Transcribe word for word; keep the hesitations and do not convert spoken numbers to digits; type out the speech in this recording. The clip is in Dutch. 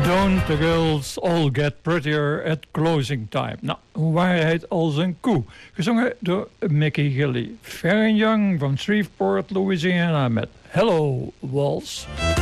Don't the girls all get prettier at closing time? Nou, waarheid als een koe. Gezongen door Mickey Gilley. Fair and Young van Shreveport, Louisiana met Hello Waltz.